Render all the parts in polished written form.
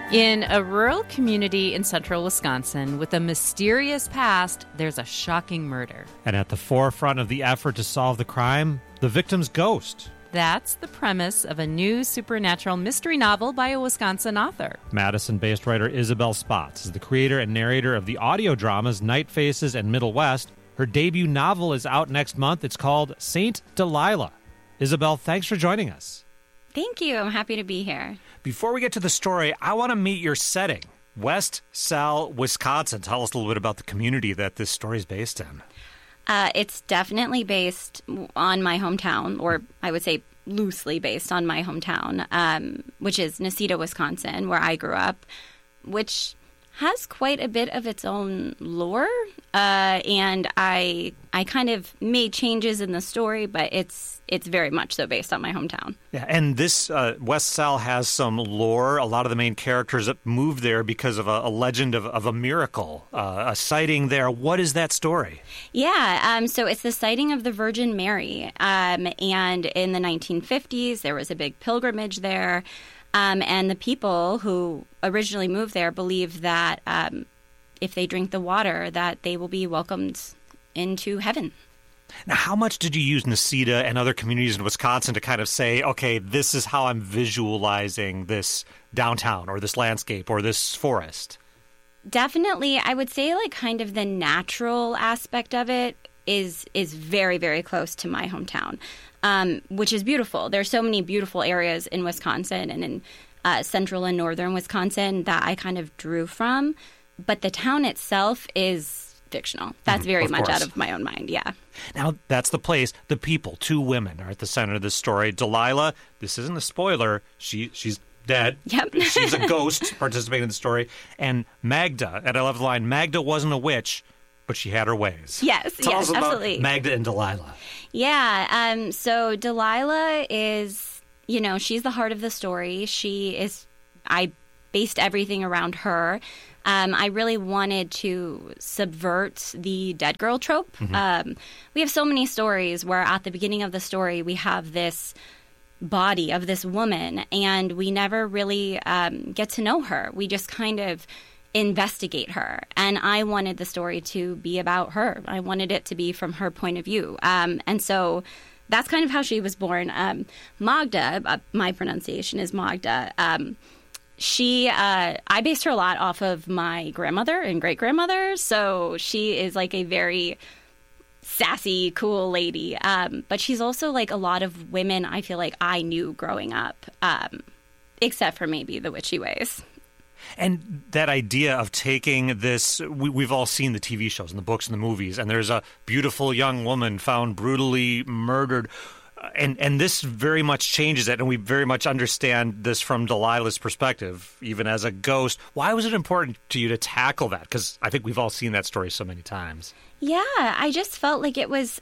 In a rural community in central Wisconsin with a mysterious past, there's a shocking murder. And at the forefront of the effort to solve the crime, the victim's ghost. That's the premise of a new supernatural mystery novel by a Wisconsin author. Madison-based writer Isabel Spotts is the creator and narrator of the audio dramas Night Faces and Middle West. Her debut novel is out next month. It's called Saint Delilah. Isabel, thanks for joining us. Thank you. I'm happy to be here. Before we get to the story, I want to meet your setting. West Sal, Wisconsin. Tell us a little bit about the community that this story is based in. It's definitely based on my hometown, or I would say loosely based on my hometown, which is Necedah, Wisconsin, where I grew up, which has quite a bit of its own lore. And I kind of made changes in the story, but it's very much so based on my hometown. Yeah, and this West Sal has some lore. A lot of the main characters that moved there because of a legend of a miracle, a sighting there. What is that story? Yeah, so it's the sighting of the Virgin Mary. And in the 1950s, there was a big pilgrimage there. And the people who originally moved there believe that if they drink the water, that they will be welcomed into heaven. Now, how much did you use Necedah and other communities in Wisconsin to kind of say, okay, this is how I'm visualizing this downtown or this landscape or this forest? Definitely, I would say like kind of the natural aspect of it is very, very close to my hometown, which is beautiful. There's so many beautiful areas in Wisconsin and in central and northern Wisconsin that I kind of drew from. But the town itself is fictional. That's very much out of my own mind, yeah. Now, that's the place. The people, two women, are at the center of this story. Delilah, this isn't a spoiler. She's dead. Yep. She's a ghost participating in the story. And Magda, and I love the line, Magda wasn't a witch, but she had her ways. Yes, Tell us about absolutely. Magda and Delilah. Yeah, so Delilah is, she's the heart of the story. I based everything around her. I really wanted to subvert the dead girl trope. Mm-hmm. We have so many stories where at the beginning of the story we have this body of this woman and we never really get to know her. We just kind of investigate her. And I wanted the story to be about her. I wanted it to be from her point of view. And so that's kind of how she was born. Magda, my pronunciation is Magda. I based her a lot off of my grandmother and great-grandmother, so she is like a very sassy, cool lady. But she's also like a lot of women I feel like I knew growing up, except for maybe the witchy ways. And that idea of taking this, we've all seen the TV shows and the books and the movies, and there's a beautiful young woman found brutally murdered. And this very much changes it, and we very much understand this from Delilah's perspective, even as a ghost. Why was it important to you to tackle that? Because I think we've all seen that story so many times. Yeah, I just felt like it was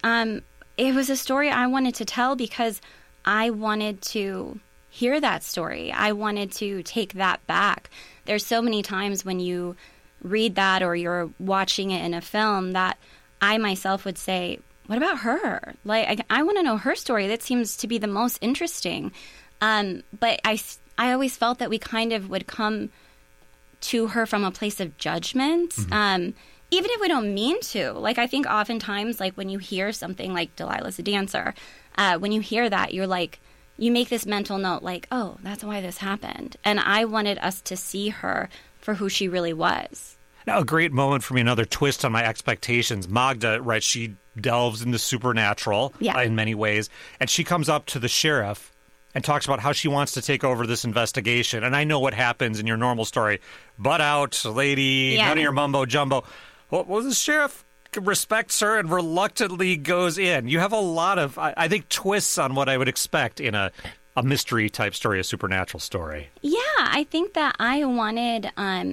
a story I wanted to tell because I wanted to hear that story. I wanted to take that back. There's so many times when you read that or you're watching it in a film that I myself would say, what about her? Like, I want to know her story. That seems to be the most interesting. But I always felt that we kind of would come to her from a place of judgment, even if we don't mean to. Like, I think oftentimes, like, when you hear something like Delilah's a dancer, when you hear that, you're like, you make this mental note, like, oh, that's why this happened. And I wanted us to see her for who she really was. Now, a great moment for me, another twist on my expectations. Magda, right, she delves into supernatural in many ways, and she comes up to the sheriff and talks about how she wants to take over this investigation. And I know what happens in your normal story. Butt out, lady, none of your mumbo-jumbo. Well, the sheriff respects her and reluctantly goes in. You have a lot of, I think, twists on what I would expect in a mystery-type story, a supernatural story. Yeah, I think that I wanted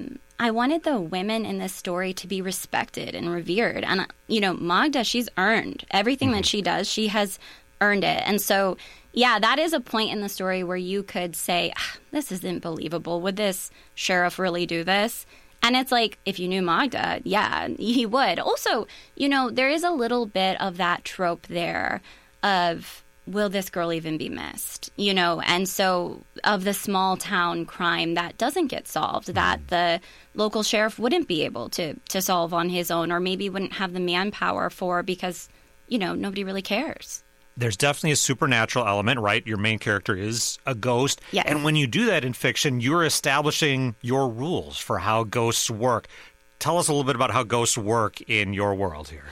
the women in this story to be respected and revered. And, Magda, she's earned everything that she does. She has earned it. And so, yeah, that is a point in the story where you could say, this isn't believable. Would this sheriff really do this? And it's like, if you knew Magda, yeah, he would. Also, there is a little bit of that trope there of will this girl even be missed? You know, and so of the small town crime that doesn't get solved, that the local sheriff wouldn't be able to solve on his own, or maybe wouldn't have the manpower for, because, you know, nobody really cares. There's definitely a supernatural element, right? Your main character is a ghost. Yes. And when you do that in fiction, you're establishing your rules for how ghosts work. Tell us a little bit about how ghosts work in your world here.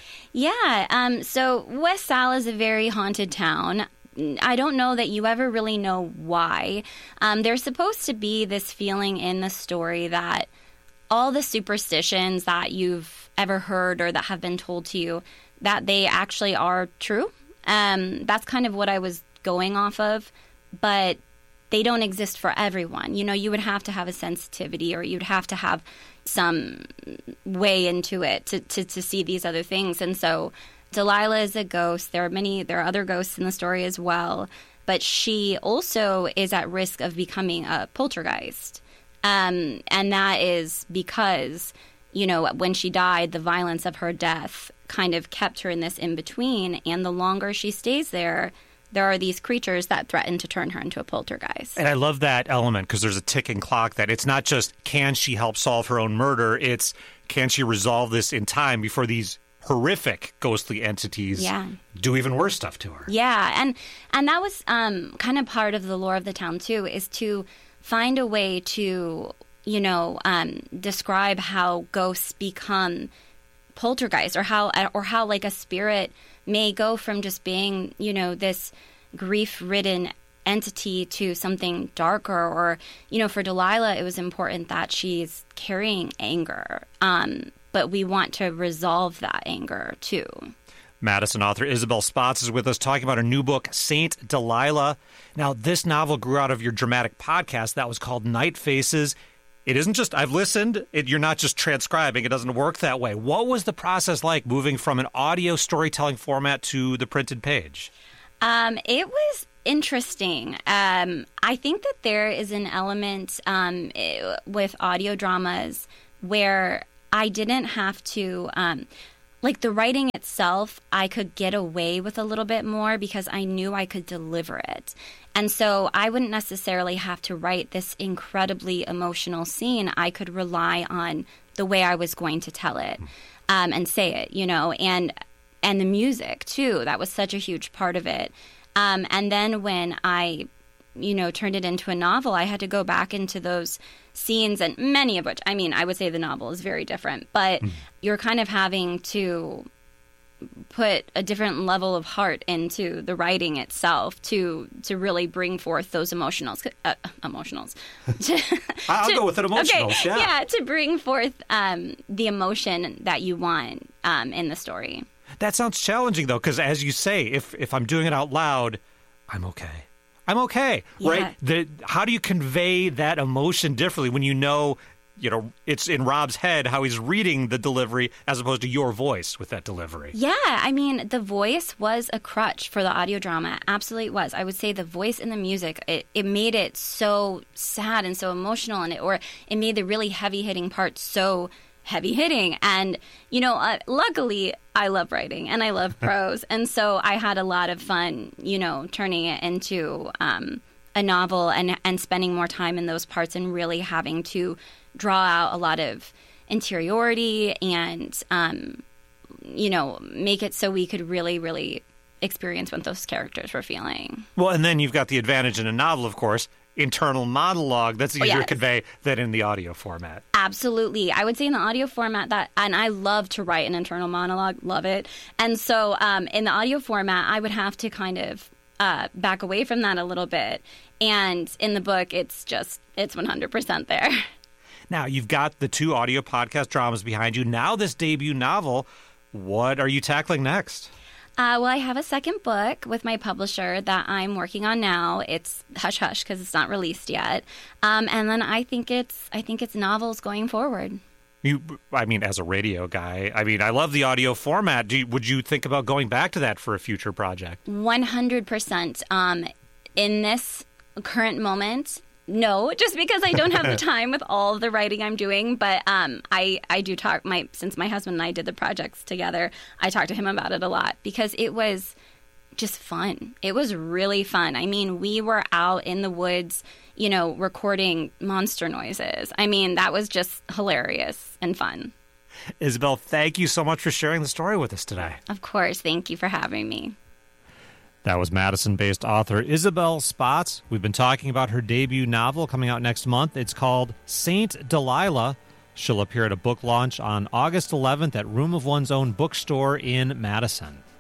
Yeah. So West Sal is a very haunted town. I don't know that you ever really know why. There's supposed to be this feeling in the story that all the superstitions that you've ever heard or that have been told to you, that they actually are true. That's kind of what I was going off of. But they don't exist for everyone. You know, you would have to have a sensitivity, or you'd have to have some way into it to see these other things. And so Delilah is a ghost. There are other ghosts in the story as well, but she also is at risk of becoming a poltergeist. And that is because, you know, when she died, the violence of her death kind of kept her in this in-between, and the longer she stays there are these creatures that threaten to turn her into a poltergeist. And I love that element, because there's a ticking clock, that it's not just can she help solve her own murder, it's can she resolve this in time before these horrific ghostly entities do even worse stuff to her. Yeah, and that was kind of part of the lore of the town too, is to find a way to, you know, describe how ghosts become poltergeist, or how like a spirit may go from just being, you know, this grief-ridden entity to something darker. Or, you know, for Delilah, it was important that she's carrying anger, but we want to resolve that anger too. Madison author Isabel Spotts is with us talking about her new book, Saint Delilah. Now, this novel grew out of your dramatic podcast that was called Night Faces. It isn't just, I've listened, you're not just transcribing. It doesn't work that way. What was the process like moving from an audio storytelling format to the printed page? It was interesting. I think that there is an element with audio dramas where I didn't have to, like the writing itself, I could get away with a little bit more because I knew I could deliver it. And so I wouldn't necessarily have to write this incredibly emotional scene. I could rely on the way I was going to tell it and say it, you know, and the music too. That was such a huge part of it. And then when I, you know, turned it into a novel, I had to go back into those scenes, and many of which, I mean, I would say the novel is very different, but you're kind of having to put a different level of heart into the writing itself to really bring forth those emotionals. I'll go with it, emotionals. Okay, yeah, to bring forth the emotion that you want in the story. That sounds challenging, though, because as you say, if I'm doing it out loud, I'm okay. I'm okay, right? How do you convey that emotion differently when you know, it's in Rob's head how he's reading the delivery as opposed to your voice with that delivery? Yeah, I mean, the voice was a crutch for the audio drama. Absolutely was. I would say the voice and the music, it made it so sad and so emotional, and it made the really heavy-hitting parts so heavy-hitting. And, luckily, I love writing and I love prose. And so I had a lot of fun, turning it into a novel and spending more time in those parts and really having to draw out a lot of interiority and, make it so we could really, really experience what those characters were feeling. Well, and then you've got the advantage in a novel, of course, internal monologue that's easier to convey than in the audio format. Absolutely. I would say in the audio format and I love to write an internal monologue, love it. And so in the audio format, I would have to kind of back away from that a little bit. And in the book, it's 100% there. Now, you've got the 2 audio podcast dramas behind you. Now this debut novel, what are you tackling next? Well, I have a second book with my publisher that I'm working on now. It's hush hush because it's not released yet. And then I think it's novels going forward. As a radio guy, I love the audio format. Would you think about going back to that for a future project? 100%. In this current moment, no, just because I don't have the time with all of the writing I'm doing. But I do talk, since my husband and I did the projects together, I talked to him about it a lot because it was just fun. It was really fun. I mean, we were out in the woods, recording monster noises. I mean, that was just hilarious and fun. Isabel, thank you so much for sharing the story with us today. Of course. Thank you for having me. That was Madison-based author Isabel Spotts. We've been talking about her debut novel coming out next month. It's called Saint Delilah. She'll appear at a book launch on August 11th at Room of One's Own bookstore in Madison.